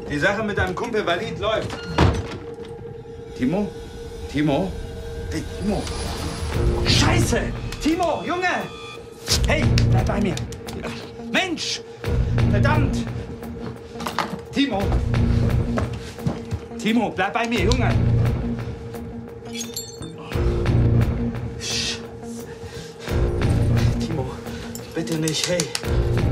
Die Sache mit deinem Kumpel Walid läuft. Timo? Timo? Hey, Timo. Scheiße! Timo, Junge! Hey, bleib bei mir. Mensch! Verdammt! Timo! Timo, bleib bei mir, Junge! Scheiße. Timo, bitte nicht, hey.